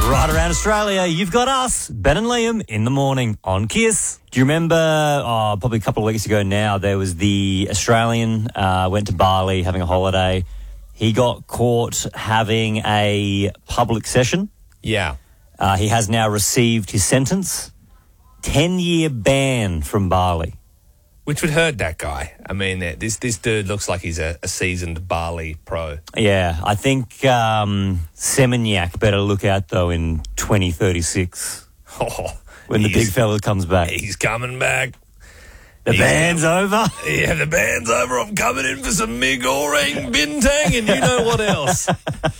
Right around Australia, you've got us, Ben and Liam, in the morning on Kiss. Do you remember, probably a couple of weeks ago now, there was the Australian, went to Bali having a holiday. He got caught having a public session. Yeah. He has now received his sentence. 10-year ban from Bali. Which would hurt that guy. I mean, this dude looks like he's a seasoned Bali pro. Yeah, I think Seminyak better look out, though, in 2036 when the big fella comes back. He's coming back. The band's over? Yeah, the band's over. I'm coming in for some Mig Orang Bintang and you know what else.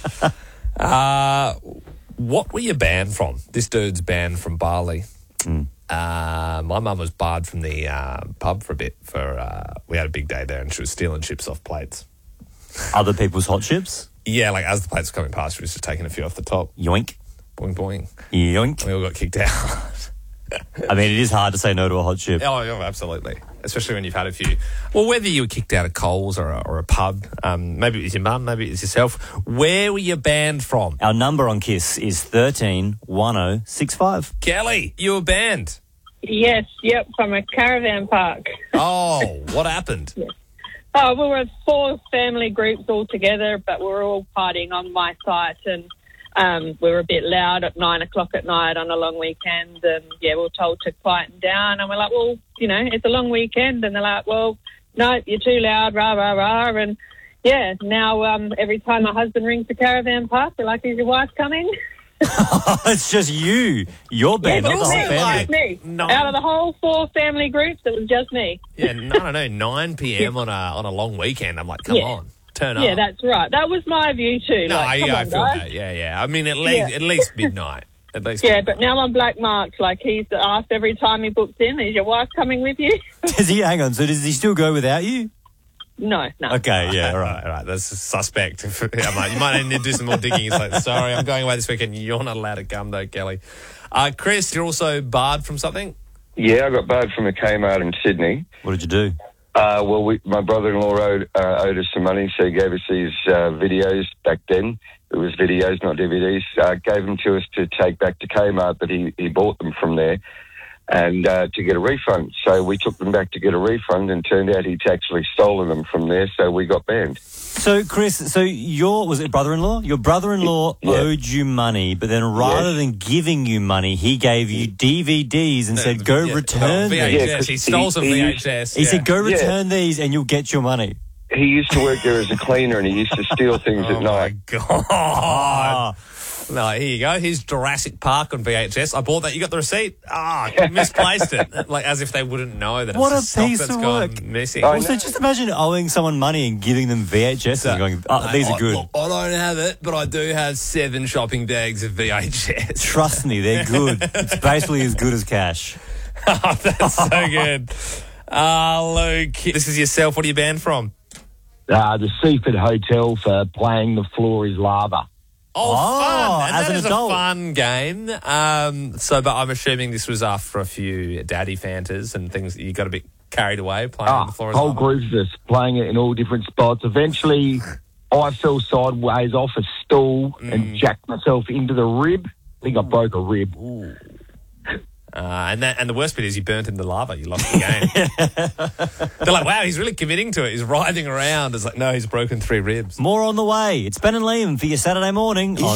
What were you banned from? This dude's banned from Bali. My mum was barred from the pub for a bit. We had a big day there and she was stealing chips off plates. Other people's hot chips? Yeah, like as the plates were coming past, she was just taking a few off the top. Yoink. Boing, boing. Yoink. We all got kicked out. I mean, it is hard to say no to a hot chip. Oh, yeah, absolutely. Especially when you've had a few. Well, whether you were kicked out of Coles or a pub, maybe it was your mum, maybe it was yourself. Where were you banned from? Our number on Kiss is 131065. Kelly, you were banned. Yes, yep, from a caravan park. Oh, what happened? Oh, we were 4 family groups all together, but we were all partying on my site, and we were a bit loud at 9 o'clock at night on a long weekend, and we were told to quieten down, and we're like, well, you know, it's a long weekend, and they're like, well, no, you're too loud, rah, rah, rah, and now every time my husband rings the caravan park, they're like, is your wife coming? It's just you. You're banned, not the whole family. Just me. Out of the whole 4 family groups, it was just me. Yeah, I don't know, 9 p.m. on a long weekend. I'm like, come on, turn up. Yeah, that's right. That was my view too. No, like, I feel that. Yeah. I mean, at least midnight. At least. Yeah, but now I'm black marked. Like, he's asked every time he books in, is your wife coming with you? Hang on, so does he still go without you? No. Okay, yeah, all right. That's suspect. You might need to do some more digging. It's like, sorry, I'm going away this weekend. You're not allowed to come, though, Kelly. Chris, you're also barred from something? Yeah, I got barred from a Kmart in Sydney. What did you do? My brother-in-law owed us some money, so he gave us these videos back then. It was videos, not DVDs. Gave them to us to take back to Kmart, but he bought them from there and to get a refund. So we took them back to get a refund, and turned out he'd actually stolen them from there, so we got banned. So, Chris, was it brother-in-law? Your brother-in-law owed you money, but then rather than giving you money, he gave you DVDs and said, go return these. VHS. He stole some VHS. He said, go return these and you'll get your money. He used to work there as a cleaner, and he used to steal things at night. Oh, my God. No, here you go. Here's Jurassic Park on VHS. I bought that. You got the receipt? Misplaced it. Like, as if they wouldn't know that what it's a piece that's of gone work. missing. Also, just imagine owing someone money and giving them VHS and going, these are good. Look, I don't have it, but I do have 7 shopping bags of VHS. Trust me, they're good. It's basically as good as cash. That's so good. Luke, this is yourself. What are you banned from? The Seaford Hotel for playing The Floor is Lava. Oh, fun. And as that an is adult. a fun game. But I'm assuming this was after a few daddy fantas and things that you got a bit carried away playing The Floor is whole Lava. group of us playing it in all different spots. Eventually, I fell sideways off a stool and jacked myself into the rib. I think I broke a rib. And the worst bit is you burnt in the lava. You lost the game. They're like, wow, he's really committing to it. He's writhing around. It's like, no, he's broken 3 ribs. More on the way. It's Ben and Liam for your Saturday morning on